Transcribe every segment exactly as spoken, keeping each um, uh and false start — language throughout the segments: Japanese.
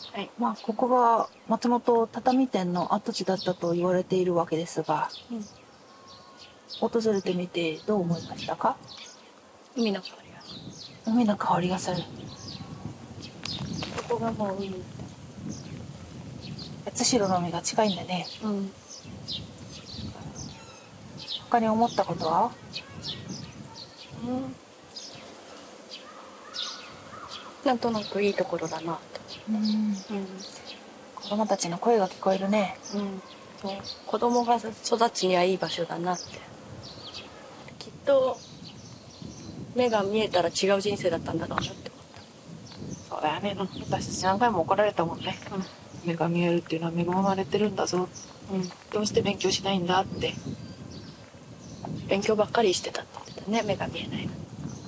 はい。 まあ、ここが松本畳店の跡地だったと言われているわけですが、 うん。 訪れてみてどう思いましたか？ 海の香りが。 海の香りがする。ここがもう海。八代の海が近いんだね。 うん。 他に思ったことは？ うん。なんとなくいいところだなと。 うん。 うん。 子供たちの声が聞こえるね。 うん。そう。子供が育つにはいい場所だなって。きっと目が見えたら違う人生だったんだろうなってそうだよね。私たち何回も怒られたもんね。 思った。 目が見えるっていうのは恵まれてるんだぞ。 うん。うん。 どうして勉強しないんだって。 勉強ばっかりしてたって言ってたね。目が見えないの。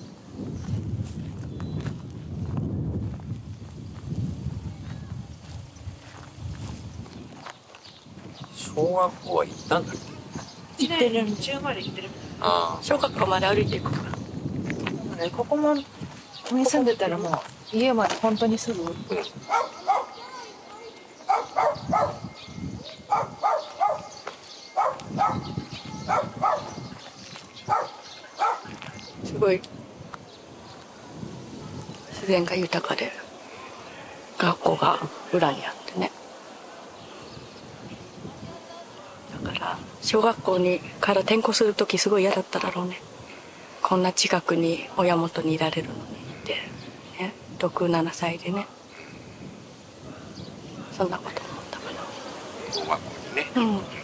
小学校は行ったんだっけ？ 行ってる。途中まで行ってる。 あ小学校まで歩いていくから。 ここも、ここに住んでたらもう、家まで本当にすぐ。 すごい自然が豊かで、学校が裏にあってね。だから小学校にから転校する時すごい嫌だっただろうね。こんな近くに親元にいられるのにってね。ろく、ななさいでね。そんなこと思ったか小学校にね。 な。うん。